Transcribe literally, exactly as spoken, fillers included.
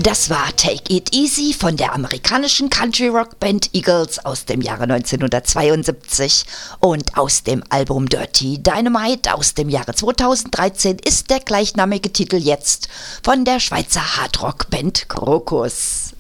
Das war Take It Easy von der amerikanischen Country-Rock-Band Eagles aus dem Jahre neunzehnhundertzweiundsiebzig und aus dem Album Dirty Dynamite aus dem Jahre zweitausenddreizehn ist der gleichnamige Titel jetzt von der Schweizer Hardrock-Band Krokus.